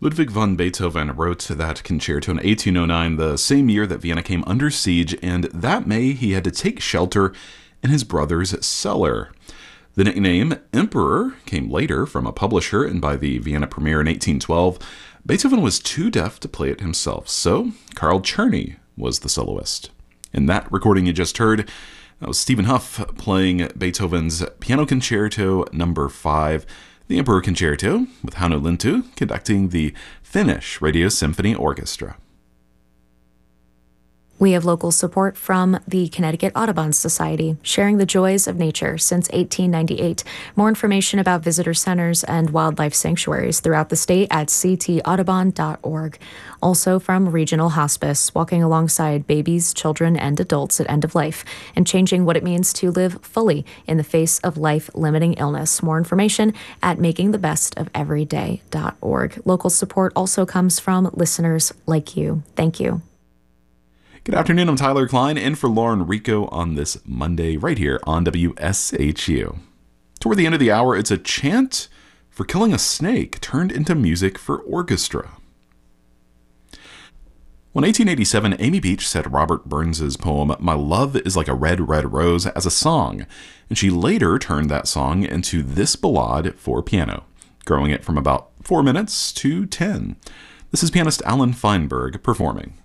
Ludwig van Beethoven wrote that concerto in 1809, the same year that Vienna came under siege, and that May he had to take shelter in his brother's cellar. The nickname Emperor came later from a publisher, and by the Vienna premiere in 1812, Beethoven was too deaf to play it himself, so Carl Czerny was the soloist. In that recording you just heard, that was Stephen Huff playing Beethoven's Piano Concerto No. 5, the Emperor Concerto, with Hannu Lintu conducting the Finnish Radio Symphony Orchestra. We have local support from the Connecticut Audubon Society, sharing the joys of nature since 1898. More information about visitor centers and wildlife sanctuaries throughout the state at ctaudubon.org. Also from Regional Hospice, walking alongside babies, children, and adults at end of life and changing what it means to live fully in the face of life-limiting illness. More information at makingthebestofeveryday.org. Local support also comes from listeners like you. Thank you. Good afternoon, I'm Tyler Klein, in for Lauren Rico on this Monday right here on WSHU. Toward the end of the hour, it's a chant for killing a snake turned into music for orchestra. Well, in 1887, Amy Beach said Robert Burns' poem, My Love is Like a Red, Red Rose, as a song, and she later turned that song into this ballade for piano, growing it from about 4 minutes to 10. This is pianist Alan Feinberg performing.